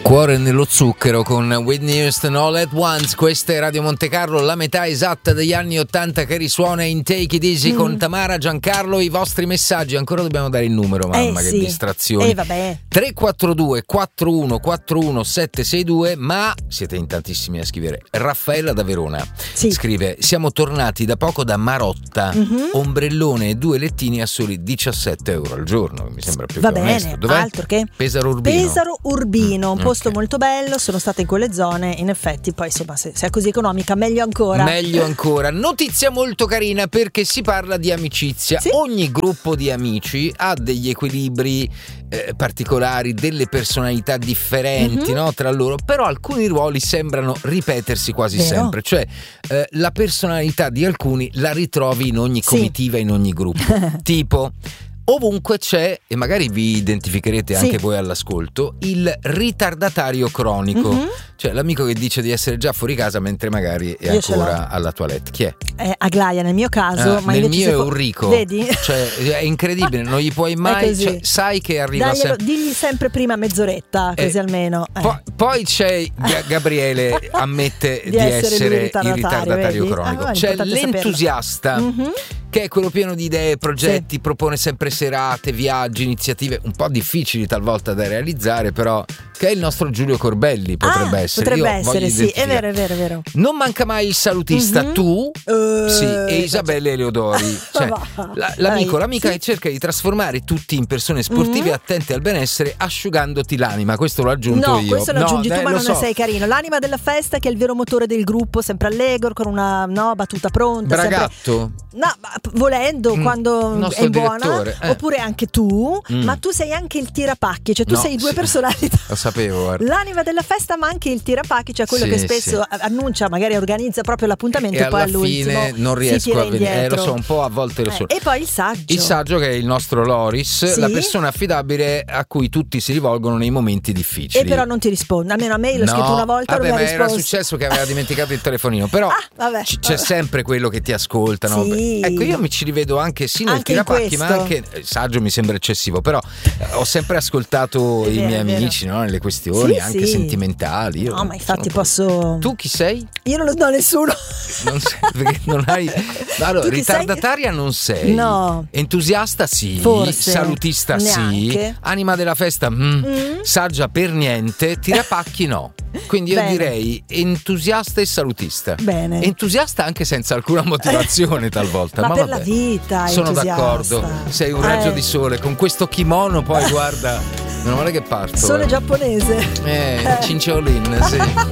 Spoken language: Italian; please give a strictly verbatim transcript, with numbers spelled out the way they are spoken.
Cuore nello zucchero con Whitney Houston All at Once. Questa è Radio Monte Carlo, la metà esatta degli anni ottanta che risuona in Take It Easy mm. con Tamara, Giancarlo. I vostri messaggi, ancora dobbiamo dare il numero, mamma, eh, che sì. distrazioni. Eh, vabbè. tre quattro due quattro uno quattro uno sette sei due. Ma siete in tantissimi a scrivere. Raffaella da Verona sì. scrive: siamo tornati da poco da Marotta, mm-hmm. ombrellone e due lettini a soli diciassette euro al giorno. Mi sembra più Va che bene, onesto. Dov'è? Altro che Pesaro Urbino. Pesaro Urbino, un mm, posto okay. molto bello, sono stata in quelle zone, in effetti poi insomma se, se è così economica meglio ancora. Meglio ancora. Notizia molto carina perché si parla di amicizia. Sì? Ogni gruppo di amici ha degli equilibri eh, particolari, delle personalità differenti, mm-hmm. no, tra loro, però alcuni ruoli sembrano ripetersi quasi Vero? sempre, cioè eh, la personalità di alcuni la ritrovi in ogni comitiva, sì. in ogni gruppo. Tipo ovunque c'è, e magari vi identificherete anche sì. voi all'ascolto, il ritardatario cronico, mm-hmm. cioè l'amico che dice di essere già fuori casa mentre magari è Io ancora alla toilette. Chi è? È Aglaia nel mio caso, ah, ma nel invece mio è fu- Enrico. Vedi? Cioè è incredibile, non gli puoi mai, cioè, sai che arriva Daglielo, sempre. digli sempre prima mezz'oretta, così eh, almeno. Eh. Po- poi c'è G- Gabriele ammette di, di essere, essere il ritardatario, il ritardatario vedi? cronico. Ah, c'è l'entusiasta. Mm-hmm. Che è quello pieno di idee, progetti, sì. propone sempre serate, viaggi, iniziative un po' difficili talvolta da realizzare, però che è il nostro Giulio Corbelli, potrebbe ah, essere. Potrebbe Io essere, sì, è vero, è vero, è vero. Non manca mai il salutista, mm-hmm. tu uh, sì, e Isabella Eleodori. Cioè, la, l'amico, Dai, l'amica sì. che cerca di trasformare tutti in persone sportive mm-hmm. attente al benessere, asciugandoti l'anima. Questo l'ho aggiunto no, io. No, questo lo no, aggiungi dai, tu, ma non so. ne sei carino. L'anima della festa che è il vero motore del gruppo, sempre allegro, con una no, battuta pronta. Bragatto? Sempre... No, volendo, mm, quando è buona. Eh. Oppure anche tu, mm. ma tu sei anche il tirapacchi, cioè tu no, sei due sì. personalità. Lo sapevo, guarda. L'anima della festa, ma anche il tirapacchi, cioè quello sì, che spesso sì. annuncia, magari organizza proprio l'appuntamento e, e poi alla all'ultimo fine non riesco a vedere. Eh, lo so, un po' a volte lo so. Eh, e poi il saggio. Il saggio che è il nostro Loris, sì? la persona affidabile a cui tutti si rivolgono nei momenti difficili. E però non ti risponde, almeno a me l'ho no, scritto una volta, vabbè, non mi ha ma risposto. era successo che aveva dimenticato il telefonino, però ah, vabbè, c- c'è vabbè. sempre quello che ti ascolta, no? Sì. Ecco, io mi ci rivedo anche sì nel anche tirapacchi, ma anche il saggio mi sembra eccessivo, però eh, ho sempre ascoltato è i vero, miei è amici, no? Nelle questioni sì, anche sì. sentimentali. Io no, ma infatti sono... posso. Tu chi sei? Io non lo do a nessuno. Non sei, perché non hai. Allora, tu ritardataria sei? non sei. No. Entusiasta sì. Forse. Salutista neanche. sì. Anima della festa mm. Mm. Saggia per niente. Tirapacchi no. Quindi io Bene. direi entusiasta e salutista. Bene. Entusiasta anche senza alcuna motivazione talvolta. Ma, ma per vabbè. la vita. Sono entusiasta. d'accordo. Sei un raggio eh. di sole con questo kimono, poi guarda. Meno male che parto. Sole eh. giapponese. Eh, Cinciolin, sì.